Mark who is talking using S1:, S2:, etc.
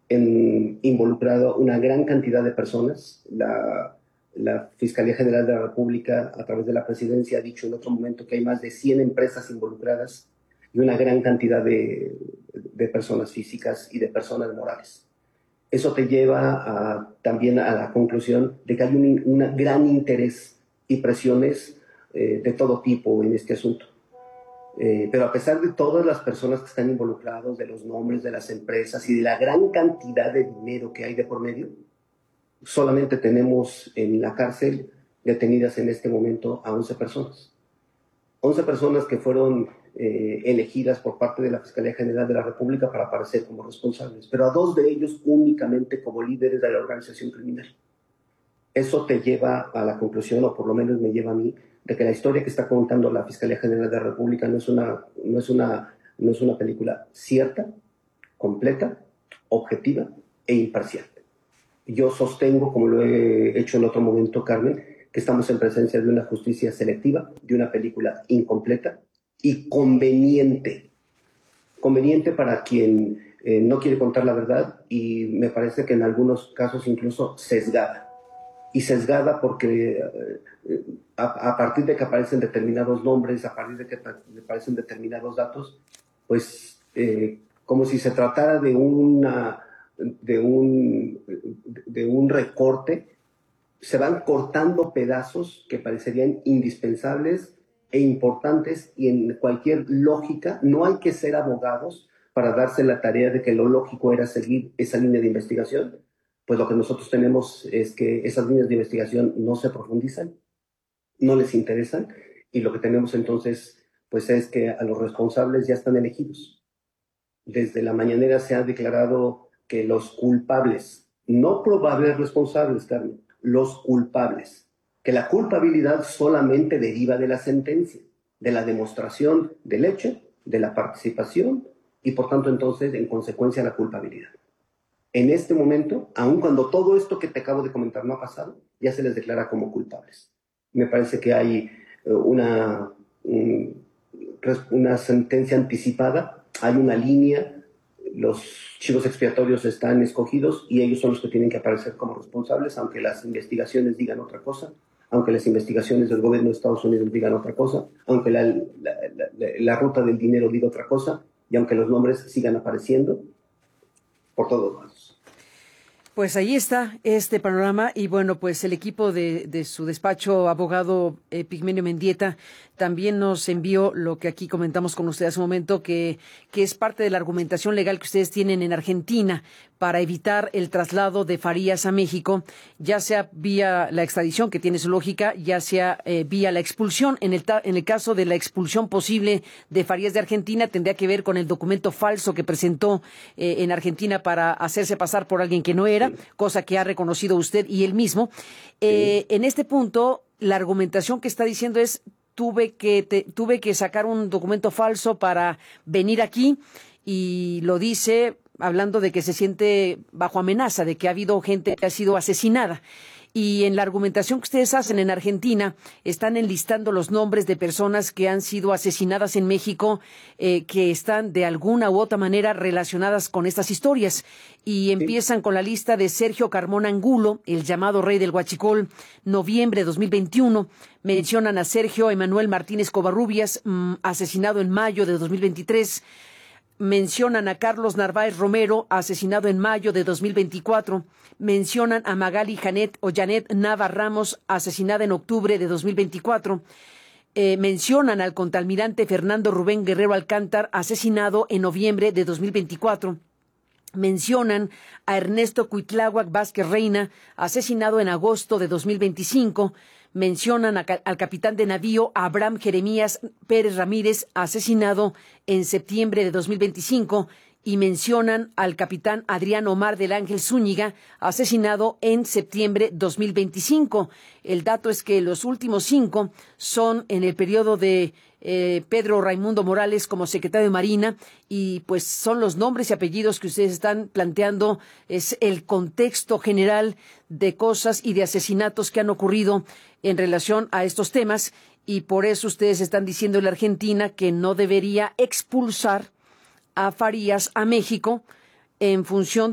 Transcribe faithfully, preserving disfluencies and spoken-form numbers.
S1: en, involucrado una gran cantidad de personas. La, la Fiscalía General de la República, a través de la Presidencia, ha dicho en otro momento que hay más de cien empresas involucradas y una gran cantidad de, de personas físicas y de personas morales. Eso te lleva a, también a la conclusión de que hay un una gran interés y presiones eh, de todo tipo en este asunto. Eh, pero a pesar de todas las personas que están involucradas, de los nombres de las empresas y de la gran cantidad de dinero que hay de por medio, solamente tenemos en la cárcel detenidas en este momento a once personas. once personas que fueron eh, elegidas por parte de la Fiscalía General de la República para aparecer como responsables, pero a dos de ellos únicamente como líderes de la organización criminal. Eso te lleva a la conclusión, o por lo menos me lleva a mí, de que la historia que está contando la Fiscalía General de la República no es una, no es una, no es una película cierta, completa, objetiva e imparcial. Yo sostengo, como lo he hecho en otro momento, Carmen, que estamos en presencia de una justicia selectiva, de una película incompleta y conveniente. Conveniente para quien eh, no quiere contar la verdad, y me parece que en algunos casos incluso sesgada. Y sesgada porque eh, a, a partir de que aparecen determinados nombres, a partir de que aparecen determinados datos, pues eh, como si se tratara de una de un de un recorte, se van cortando pedazos que parecerían indispensables e importantes, y en cualquier lógica no hay que ser abogados para darse la tarea de que lo lógico era seguir esa línea de investigación. Pues lo que nosotros tenemos es que esas líneas de investigación no se profundizan, no les interesan, y lo que tenemos entonces pues es que a los responsables ya están elegidos. Desde la mañanera se ha declarado que los culpables, no probables responsables, Carmen, los culpables, que la culpabilidad solamente deriva de la sentencia, de la demostración del hecho, de la participación, y por tanto entonces en consecuencia la culpabilidad. En este momento, aun cuando todo esto que te acabo de comentar no ha pasado, ya se les declara como culpables. Me parece que hay una, una sentencia anticipada, hay una línea, los chivos expiatorios están escogidos y ellos son los que tienen que aparecer como responsables, aunque las investigaciones digan otra cosa, aunque las investigaciones del gobierno de Estados Unidos digan otra cosa, aunque la, la, la, la ruta del dinero diga otra cosa, y aunque los nombres sigan apareciendo por todos lados.
S2: Pues ahí está este panorama, y bueno, pues el equipo de, de su despacho, abogado eh, Pigmenio Mendieta, también nos envió lo que aquí comentamos con usted hace un momento, que, que es parte de la argumentación legal que ustedes tienen en Argentina para evitar el traslado de Farías a México, ya sea vía la extradición, que tiene su lógica, ya sea eh, vía la expulsión. En el, en el caso de la expulsión posible de Farías de Argentina, tendría que ver con el documento falso que presentó eh, en Argentina para hacerse pasar por alguien que no era, cosa que ha reconocido usted y él mismo. Eh, en este punto, la argumentación que está diciendo es: tuve que te, tuve que sacar un documento falso para venir aquí, y lo dice hablando de que se siente bajo amenaza, de que ha habido gente que ha sido asesinada. Y en la argumentación que ustedes hacen en Argentina, están enlistando los nombres de personas que han sido asesinadas en México, eh, que están de alguna u otra manera relacionadas con estas historias. Y empiezan con la lista de Sergio Carmona Angulo, el llamado Rey del Huachicol, noviembre de dos mil veintiuno. Mencionan a Sergio Emanuel Martínez Covarrubias, mmm, asesinado en mayo de dos mil veintitrés. Mencionan a Carlos Narváez Romero, asesinado en mayo de dos mil veinticuatro. Mencionan a Magali Janet o Janet Nava Ramos, asesinada en octubre de dos mil veinticuatro. Eh, mencionan al contraalmirante Fernando Rubén Guerrero Alcántar, asesinado en noviembre de dos mil veinticuatro. Mencionan a Ernesto Cuitláhuac Vázquez Reina, asesinado en agosto de dos mil veinticinco. Mencionan a, al capitán de navío Abraham Jeremías Pérez Ramírez, asesinado en septiembre de dos mil veinticinco. Y mencionan al capitán Adrián Omar del Ángel Zúñiga, asesinado en septiembre de dos mil veinticinco. El dato es que los últimos cinco son en el periodo de eh, Pedro Raimundo Morales como secretario de Marina, y pues son los nombres y apellidos que ustedes están planteando, es el contexto general de cosas y de asesinatos que han ocurrido en relación a estos temas, y por eso ustedes están diciendo en la Argentina que no debería expulsar a Farías a México en función